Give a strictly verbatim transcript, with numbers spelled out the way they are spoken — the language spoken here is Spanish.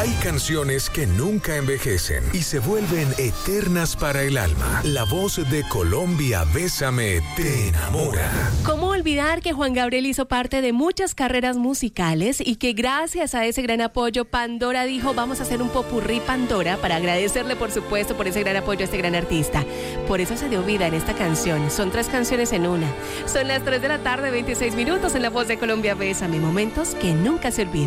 Hay canciones que nunca envejecen y se vuelven eternas para el alma. La voz de Colombia, Bésame, te enamora. ¿Cómo olvidar que Juan Gabriel hizo parte de muchas carreras musicales y que gracias a ese gran apoyo Pandora dijo vamos a hacer un popurrí Pandora para agradecerle por supuesto por ese gran apoyo a este gran artista? Por eso se dio vida en esta canción. Son tres canciones en una. Son las tres de la tarde, veintiséis minutos en La Voz de Colombia, Bésame. Momentos que nunca se olvidan.